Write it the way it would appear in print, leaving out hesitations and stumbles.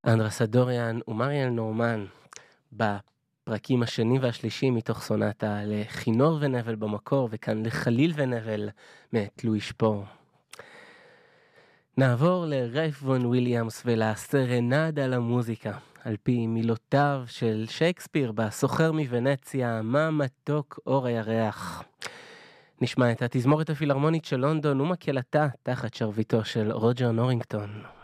אנדרס אדוריאן ומריאל נורמן בפרקים השני והשלישי מתוך סונטה לכינור ונבל במקור, וכאן לחליל ונבל מאת לואי שפור. נעבור לרייף וון וויליאמס ולסרנד על המוזיקה, על פי מילותיו של שייקספיר בסוחר מוונציה, מה מתוק אור הירח. נשמע את התזמורת הפילהרמונית של לונדון ומקהלתה תחת שרביטו של רוג'ר נורינגטון.